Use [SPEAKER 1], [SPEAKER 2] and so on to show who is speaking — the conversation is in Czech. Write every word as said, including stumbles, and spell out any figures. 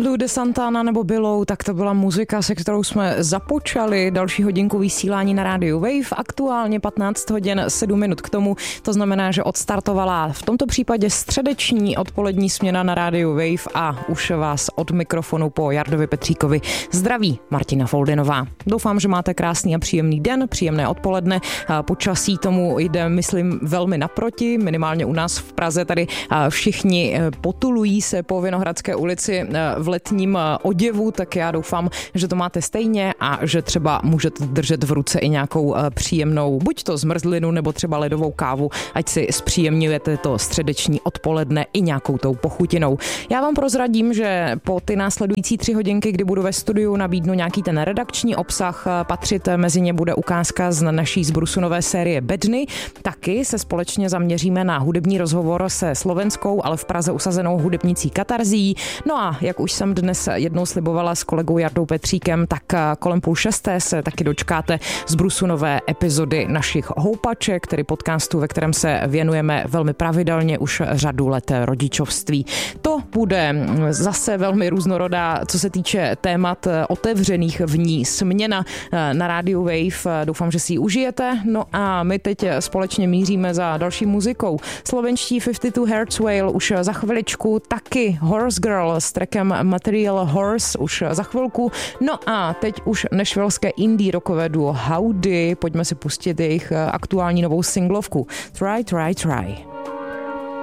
[SPEAKER 1] Lou de Santana nebo Below, tak to byla muzika, se kterou jsme započali další hodinku vysílání na rádiu Wave. Aktuálně patnáct hodin sedm minut k tomu, to znamená, že odstartovala v tomto případě středeční odpolední směna na rádiu Wave a už vás od mikrofonu po Jardovi Petříkovi zdraví Martina Foldinová. Doufám, že máte krásný a příjemný den, příjemné odpoledne. Počasí tomu jde, myslím, velmi naproti, minimálně u nás v Praze. Tady všichni potulují se po Vinohradské ulici v letním oděvu, tak já doufám, že to máte stejně a že třeba můžete držet v ruce i nějakou příjemnou, buď to zmrzlinu, nebo třeba ledovou kávu, ať si zpříjemňujete to středeční odpoledne i nějakou tou pochutinou. Já vám prozradím, že po ty následující tři hodinky, kdy budu ve studiu, nabídnu nějaký ten redakční obsah, patřit mezi ně bude ukázka z naší zbrusunové série Bedny. Taky se společně zaměříme na hudební rozhovor se slovenskou, ale v Praze usazenou hudebnicí Katarzí. No a jak už jsem dnes jednou slibovala s kolegou Jardou Petříkem, tak kolem půl šesté se taky dočkáte zbrusunové epizody našich houpaček, tedy podcastu, ve kterém se věnujeme velmi pravidelně už řadu let rodičovství. To bude zase velmi různorodá, co se týče témat otevřených v ní směna na rádiu Wave. Doufám, že si ji užijete. No a my teď společně míříme za další muzikou. Slovenští padesát dva Hertz Whale už za chviličku, taky Horse Girl s trackem Material Horse už za chvilku. No a teď už nešvilské indie rockové duo Howdy. Pojďme si pustit jejich aktuální novou singlovku Try, Try, Try.